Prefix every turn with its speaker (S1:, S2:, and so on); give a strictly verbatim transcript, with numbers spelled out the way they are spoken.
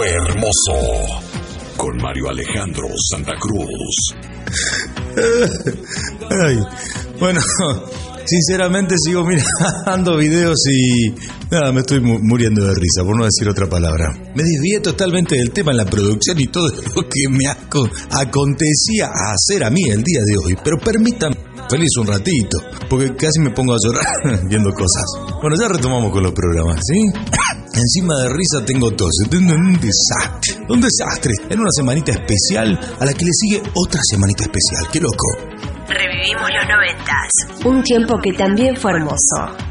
S1: Hermoso con Mario Alejandro Santa Cruz.
S2: Ay, bueno, sinceramente sigo mirando videos y nada, me estoy muriendo de risa, por no decir otra palabra. Me desvié totalmente del tema en la producción y todo lo que me aco- acontecía a hacer a mí el día de hoy. Pero permítanme feliz un ratito, porque casi me pongo a llorar viendo cosas. Bueno, ya retomamos con los programas, ¿sí? Encima de risa tengo tos, un desastre, un desastre, en una semanita especial a la que le sigue otra semanita especial, qué loco.
S3: Revivimos los noventas, un tiempo que también fue hermoso.